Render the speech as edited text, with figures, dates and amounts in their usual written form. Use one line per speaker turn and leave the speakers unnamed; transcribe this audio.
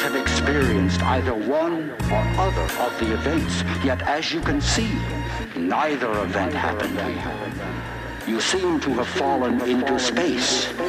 have experienced either one or other of the events, yet as you can see, neither event happened to you. You seem to have fallen into space,